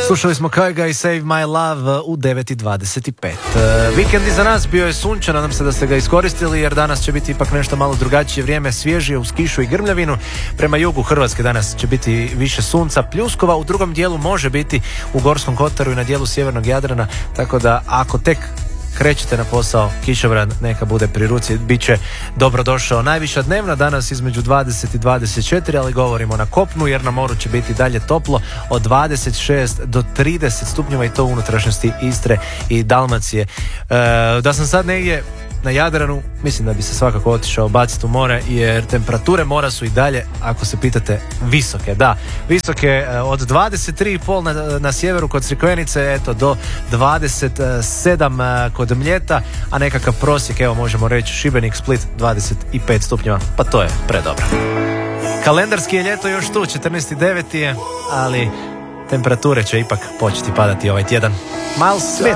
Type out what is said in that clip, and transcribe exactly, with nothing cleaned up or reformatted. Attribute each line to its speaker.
Speaker 1: Slušali smo Kajga i Save My Love u devet i dvadeset pet. Vikend iza nas bio je sunčan, nadam se da ste ga iskoristili jer danas će biti ipak nešto malo drugačije vrijeme, svježije uz kišu i grmljavinu. Prema jugu Hrvatske danas će biti više sunca, pljuskova, u drugom dijelu može biti u Gorskom kotaru i na dijelu sjevernog Jadrana, tako da ako tek krećete na posao, kišobran neka bude pri ruci, bit će dobrodošao. Najviša dnevna danas između dvadeset i dvadeset četiri, ali govorimo na kopnu jer na moru će biti dalje toplo od dvadeset šest do trideset stupnjeva i to u unutrašnjosti Istre i Dalmacije. E, da sam sad negdje na Jadranu, mislim da bi se svakako otišao baciti u more jer temperature mora su i dalje, ako se pitate, visoke. Da, visoke od dvadeset tri i pol na, na sjeveru kod Crikvenice, eto, do dvadeset sedam kod Mljeta, a nekakav prosjek, evo možemo reći Šibenik, Split, dvadeset pet stupnjeva, pa to je predobro. Kalendarski je ljeto još tu, četrnaesti deveti je, ali temperature će ipak početi padati ovaj tjedan. Miles Smith.